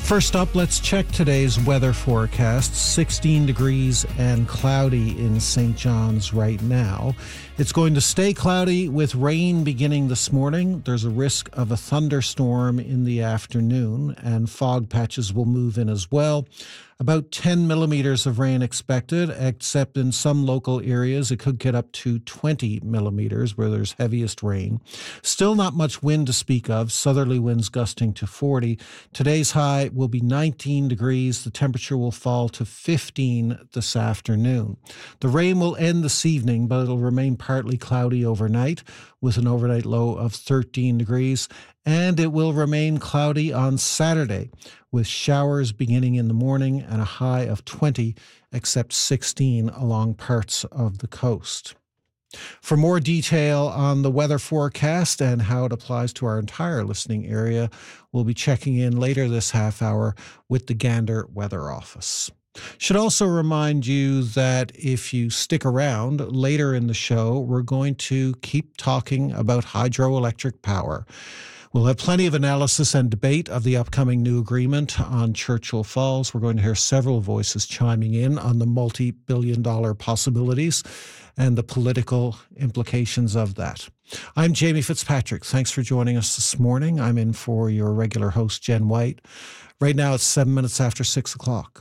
First up, let's check today's weather forecast. 16 degrees and cloudy in St. John's right now. It's going to stay cloudy with rain beginning this morning. There's a risk of a thunderstorm in the afternoon, and fog patches will move in as well. About 10 millimeters of rain expected, except in some local areas it could get up to 20 millimeters where there's heaviest rain. Still not much wind to speak of, southerly winds gusting to 40. Today's high will be 19 degrees. The temperature will fall to 15 this afternoon. The rain will end this evening, but it'll remain partly cloudy overnight with an overnight low of 13 degrees. And it will remain cloudy on Saturday with showers beginning in the morning and a high of 20, except 16 along parts of the coast. For more detail on the weather forecast and how it applies to our entire listening area, we'll be checking in later this half hour with the Gander Weather Office. Should also remind you that if you stick around later in the show, we're going to keep talking about hydroelectric power. We'll have plenty of analysis and debate of the upcoming new agreement on Churchill Falls. We're going to hear several voices chiming in on the multi-billion-dollar possibilities and the political implications of that. I'm Jamie Fitzpatrick. Thanks for joining us this morning. I'm in for your regular host, Jen White. Right now it's 7 minutes after 6 o'clock.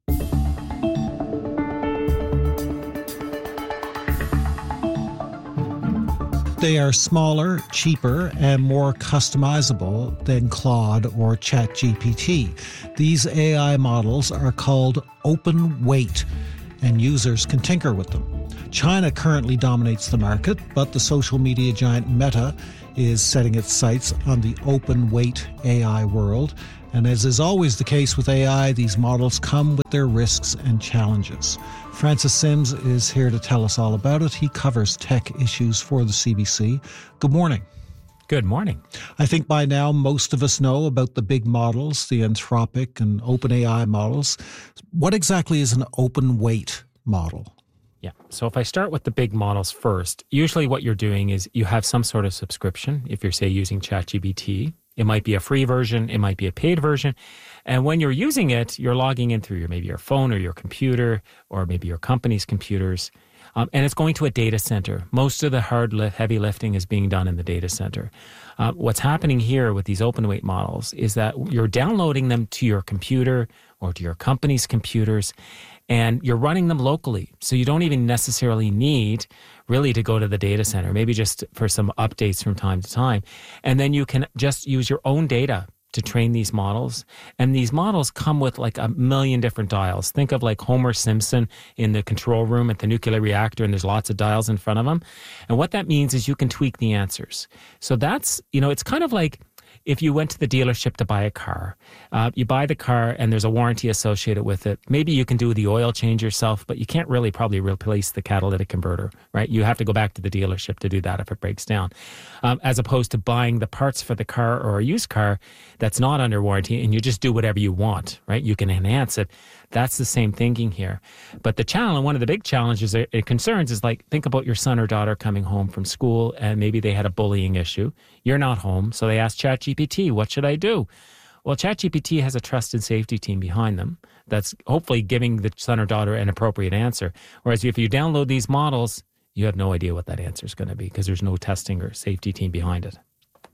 They are smaller, cheaper, and more customizable than Claude or ChatGPT. These AI models are called open weight, and users can tinker with them. China currently dominates the market, but the social media giant Meta is setting its sights on the open weight AI world. And as is always the case with AI, these models come with their risks and challenges. Francis Sims is here to tell us all about it. He covers tech issues for the CBC. Good morning. Good morning. I think by now most of us know about the big models, the Anthropic and OpenAI models. What exactly is an open weight model? Yeah. So if I start with the big models first, usually what you're doing is you have some sort of subscription. If you're, say, using ChatGPT, it might be a free version, it might be a paid version. And when you're using it, you're logging in through maybe your phone or your computer or maybe your company's computers. And it's going to a data center. Most of the heavy lifting is being done in the data center. What's happening here with these open weight models is that you're downloading them to your computer or to your company's computers, and you're running them locally. So you don't even necessarily need really to go to the data center, maybe just for some updates from time to time. And then you can just use your own data to train these models. And these models come with like a million different dials. Think of like Homer Simpson in the control room at the nuclear reactor, and there's lots of dials in front of him. And what that means is you can tweak the answers. So that's, it's kind of like if you went to the dealership to buy a car, you buy the car and there's a warranty associated with it. Maybe you can do the oil change yourself, but you can't really probably replace the catalytic converter, right? You have to go back to the dealership to do that if it breaks down, as opposed to buying the parts for the car or a used car that's not under warranty and you just do whatever you want, right? You can enhance it. That's the same thinking here. But the challenge, one of the big challenges it concerns is like, think about your son or daughter coming home from school and maybe they had a bullying issue. You're not home, so they ask ChatGPT, what should I do? Well, ChatGPT has a trusted safety team behind them that's hopefully giving the son or daughter an appropriate answer. Whereas if you download these models, you have no idea what that answer is going to be because there's no testing or safety team behind it.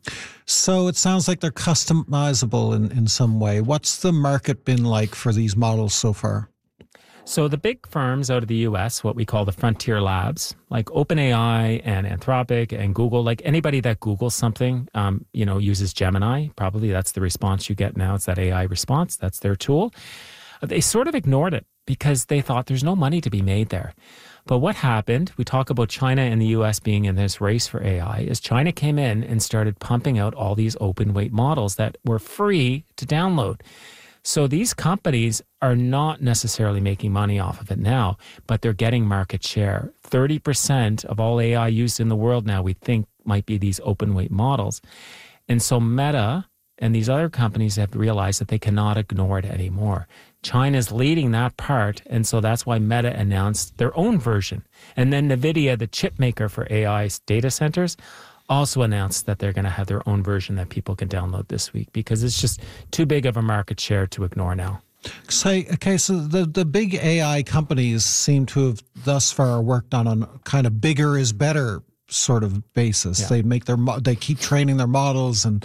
So it sounds like they're customizable in some way. What's the market been like for these models so far? So the big firms out of the US, what we call the frontier labs, like OpenAI and Anthropic and Google, like anybody that Googles something, uses Gemini. Probably that's the response you get now. It's that AI response. That's their tool. They sort of ignored it because they thought there's no money to be made there. But what happened, we talk about China and the US being in this race for AI, is China came in and started pumping out all these open weight models that were free to download. So these companies are not necessarily making money off of it now, but they're getting market share. 30% of all AI used in the world now, we think, might be these open weight models. And so Meta and these other companies have realized that they cannot ignore it anymore. China's leading that part, and so that's why Meta announced their own version. And then NVIDIA, the chip maker for AI data centers, also announced that they're going to have their own version that people can download this week because it's just too big of a market share to ignore now. Okay, so the big AI companies seem to have thus far worked on a kind of bigger is better sort of basis. Yeah. They keep training their models and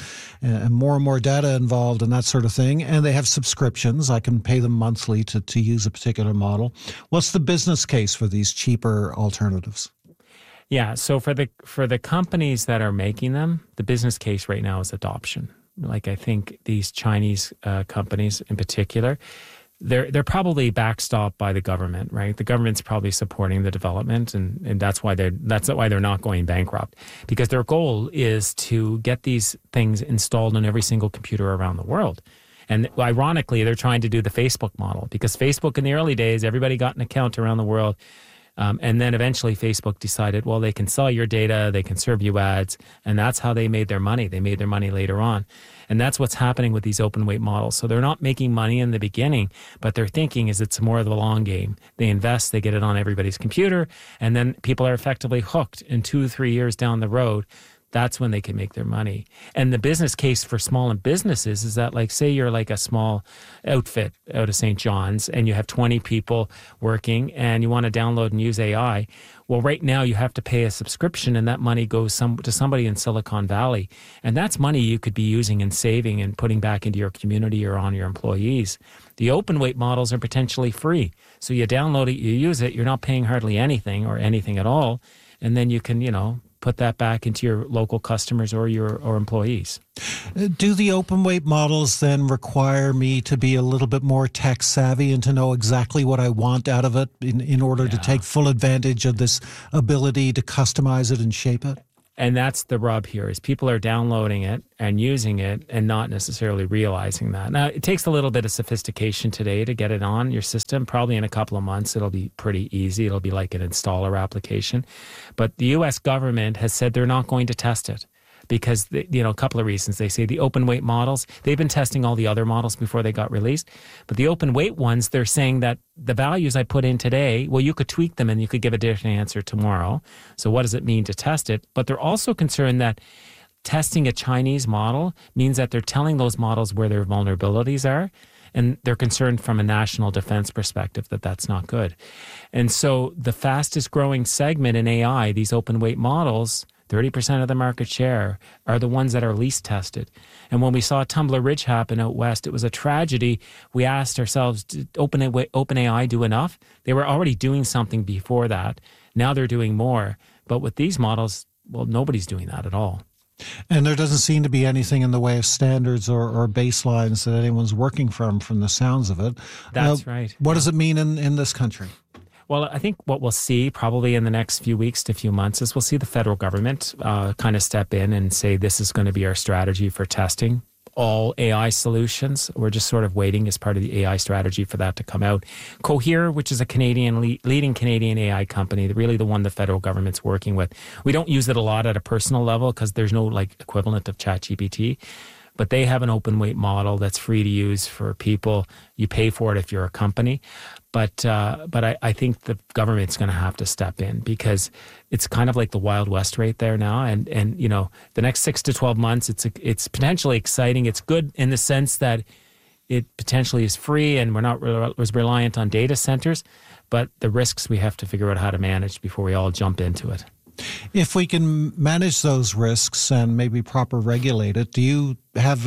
more data involved and that sort of thing. And they have subscriptions. I can pay them monthly to use a particular model. What's the business case for these cheaper alternatives? Yeah, so for the companies that are making them, the business case right now is adoption. Like I think these Chinese companies in particular, they're probably backstopped by the government, right? The government's probably supporting the development, and that's why they're not going bankrupt, because their goal is to get these things installed on every single computer around the world. And ironically, they're trying to do the Facebook model, because Facebook in the early days, everybody got an account around the world. And then eventually Facebook decided, well, they can sell your data, they can serve you ads, and that's how they made their money. They made their money later on. And that's what's happening with these open weight models. So they're not making money in the beginning, but their thinking is it's more of the long game. They invest, they get it on everybody's computer, and then people are effectively hooked. In 2-3 years down the road, that's when they can make their money. And the business case for small businesses is that, like, say you're like a small outfit out of St. John's and you have 20 people working and you want to download and use AI. Well, right now you have to pay a subscription, and that money goes to somebody in Silicon Valley. And that's money you could be using and saving and putting back into your community or on your employees. The open weight models are potentially free. So you download it, you use it, you're not paying hardly anything or anything at all. And then you can, put that back into your local customers or employees. Do the open weight models then require me to be a little bit more tech savvy and to know exactly what I want out of it in order to take full advantage of this ability to customize it and shape it? And that's the rub here, is people are downloading it and using it and not necessarily realizing that. Now, it takes a little bit of sophistication today to get it on your system. Probably in a couple of months, it'll be pretty easy. It'll be like an installer application. But the U.S. government has said they're not going to test it because, a couple of reasons. They say the open weight models, they've been testing all the other models before they got released. But the open weight ones, they're saying that the values I put in today, well, you could tweak them and you could give a different answer tomorrow. So what does it mean to test it? But they're also concerned that testing a Chinese model means that they're telling those models where their vulnerabilities are. And they're concerned from a national defense perspective that that's not good. And so the fastest growing segment in AI, these open weight models, 30% of the market share, are the ones that are least tested. And when we saw Tumbler Ridge happen out west, it was a tragedy. We asked ourselves, did OpenAI do enough? They were already doing something before that. Now they're doing more. But with these models, well, nobody's doing that at all. And there doesn't seem to be anything in the way of standards or baselines that anyone's working from the sounds of it. That's right. What does it mean in this country? Well, I think what we'll see probably in the next few weeks to few months is we'll see the federal government kind of step in and say this is going to be our strategy for testing all AI solutions. We're just sort of waiting as part of the AI strategy for that to come out. Cohere, which is a leading Canadian AI company, really the one the federal government's working with. We don't use it a lot at a personal level because there's no equivalent of ChatGPT. But they have an open weight model that's free to use for people. You pay for it if you're a company. But I think the government's going to have to step in because it's kind of like the Wild West right there now. And the next 6 to 12 months, it's potentially exciting. It's good in the sense that it potentially is free and we're not reliant on data centers. But the risks we have to figure out how to manage before we all jump into it. If we can manage those risks and maybe proper regulate it, do you have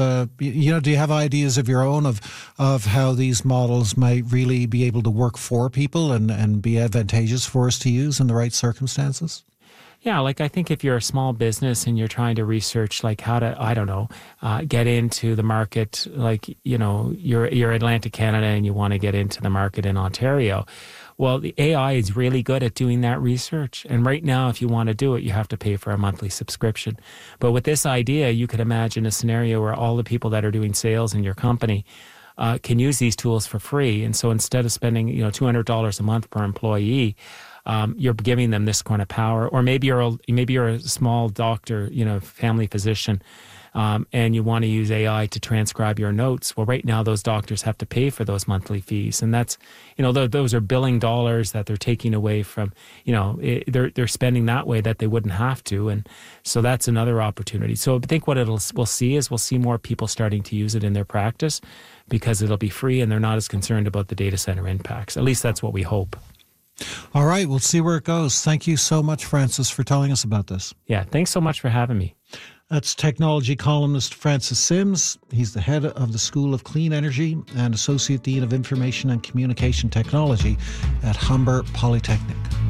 ideas of your own of how these models might really be able to work for people and be advantageous for us to use in the right circumstances? Yeah, I think if you're a small business and you're trying to research how to, get into the market, you're Atlantic Canada and you want to get into the market in Ontario. Well, the AI is really good at doing that research. And right now, if you want to do it, you have to pay for a monthly subscription. But with this idea, you could imagine a scenario where all the people that are doing sales in your company can use these tools for free. And so instead of spending, $200 a month per employee, you're giving them this kind of power. Or maybe you're a small doctor, family physician. and you want to use AI to transcribe your notes, well, right now those doctors have to pay for those monthly fees, and that's, those are billing dollars that they're taking away from, they're spending that way that they wouldn't have to, and so that's another opportunity. So I think what we'll see more people starting to use it in their practice because it'll be free and they're not as concerned about the data center impacts. At least that's what we hope. All right, we'll see where it goes. Thank you so much, Francis, for telling us about this. Yeah, thanks so much for having me. That's technology columnist Francis Sims. He's the head of the School of Clean Energy and Associate Dean of Information and Communication Technology at Humber Polytechnic.